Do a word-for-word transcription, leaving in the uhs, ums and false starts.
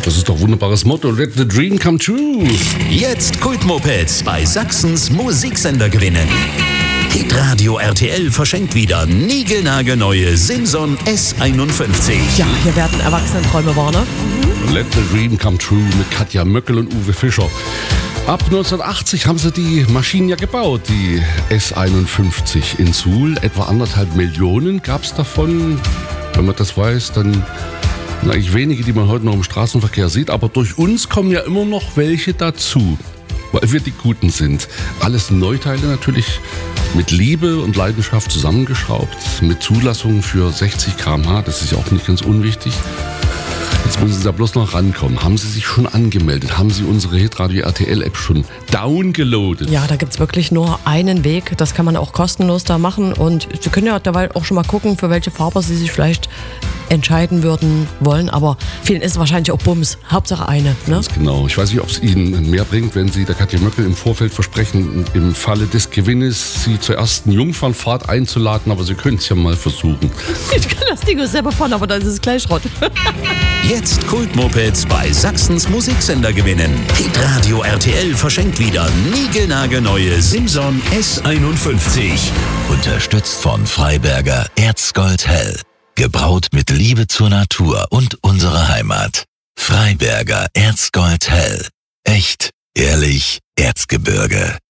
Das ist doch ein wunderbares Motto. Let the dream come true. Jetzt Kultmopeds bei Sachsens Musiksender gewinnen. Hitradio R T L verschenkt wieder niegelnagelneue Simson S einundfünfzig. Ja, hier werden Erwachsenenträume wahr, ne? Let the dream come true mit Katja Möckel und Uwe Fischer. Ab neunzehnhundertachtzig haben sie die Maschinen ja gebaut, die S einundfünfzig in Suhl. Etwa anderthalb Millionen gab es davon. Wenn man das weiß, dann sind eigentlich wenige, die man heute noch im Straßenverkehr sieht. Aber durch uns kommen ja immer noch welche dazu, weil wir die Guten sind. Alles Neuteile natürlich mit Liebe und Leidenschaft zusammengeschraubt, mit Zulassung für sechzig Kilometer pro Stunde. Das ist ja auch nicht ganz unwichtig. Jetzt müssen Sie da bloß noch rankommen. Haben Sie sich schon angemeldet? Haben Sie unsere Hitradio R T L-App schon downgeloadet? Ja, da gibt's wirklich nur einen Weg. Das kann man auch kostenlos da machen. Und Sie können ja dabei auch schon mal gucken, für welche Farbe Sie sich vielleicht entscheiden würden wollen. Aber vielen ist wahrscheinlich auch Bums. Hauptsache eine. Ne? Ganz genau. Ich weiß nicht, ob es Ihnen mehr bringt, wenn Sie der Katja Möckel im Vorfeld versprechen, im Falle des Gewinnes Sie zur ersten Jungfernfahrt einzuladen. Aber Sie können es ja mal versuchen. Ich kann das Ding selber fahren, aber dann ist es gleich Schrott. Jetzt Kultmopeds bei Sachsens Musiksender gewinnen. Hitradio R T L verschenkt wieder niegelnagelneue Simson S einundfünfzig. Unterstützt von Freiberger Erzgold Hell. Gebraut mit Liebe zur Natur und unserer Heimat. Freiberger Erzgold Hell. Echt, ehrlich, Erzgebirge.